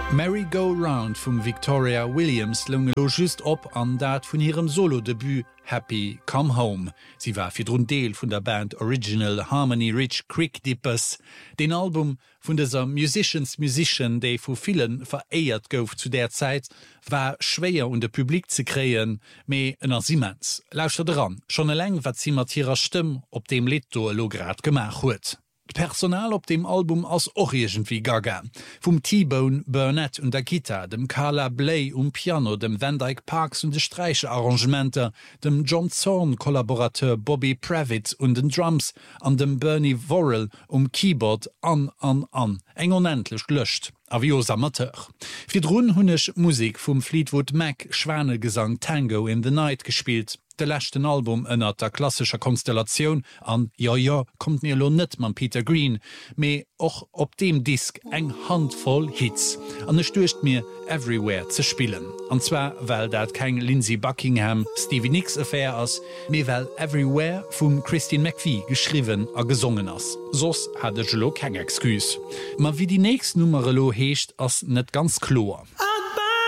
Merry-Go-Round vum Victoria Williams lunge lo just op an dat vun ihrem Solodebüt Happy Come Home. Sie war fir run Deel vun der Band Original Harmony Rich Creek Dippers. Den Album vun deser Musician, déi vu vielen vereiert gouf zu der Zeit, war schwéier de Publikum ze kreien, méi ënner Siemens. Lauscht dran, schon e leng wat sie mat ihrer Stimm op dem Liedto lograt gemach huet. Personal op dem Album ass och irgendwie gaga. Vom T-Bone, Burnett und der Gitarre, dem Carla Bley Piano, dem Van Dyke Parks und de Streichearrangementer, dem John Zorn-Kollaborateur Bobby Pravitt und den Drums, an dem Bernie Worrell Keyboard an. Eng unendlich löscht. Avios Amateur. Fi run hunnech Musik vum Fleetwood Mac Schwanegesang Tango in the Night gespielt. De lächten Album ënnert der klassischer Konstellation an ja kommt mir lo net man Peter Green, méi och op dem Disk eng handvoll Hits. An es stöcht mir Everywhere ze spielen. Anzwer well dat kein Lindsey Buckingham Stevie Nicks Affair ass, méi well Everywhere vum Christine McVie geschriven a gesungen ass. Sos hat lo keng Exkus. Ma wie die nächst Nummer lo heescht ass net ganz klar.